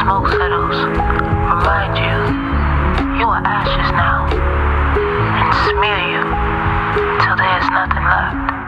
smoke settles, remind you, you are ashes now, and smear you till there's nothing left.